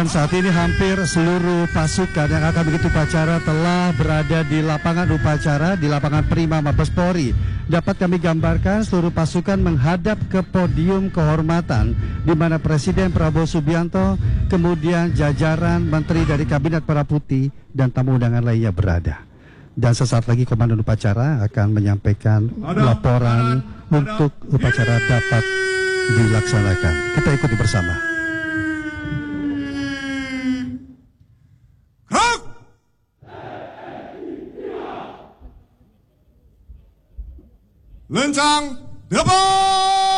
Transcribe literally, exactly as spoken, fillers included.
Dan saat ini hampir seluruh pasukan yang akan mengikuti upacara telah berada di lapangan upacara, di lapangan Prima Mabes Polri. Dapat kami gambarkan seluruh pasukan menghadap ke podium kehormatan di mana Presiden Prabowo Subianto, kemudian jajaran menteri dari Kabinet Merah Putih dan tamu undangan lainnya berada. Dan sesaat lagi komandan upacara akan menyampaikan laporan untuk upacara dapat dilaksanakan. Kita ikuti bersama. Lencang, depan!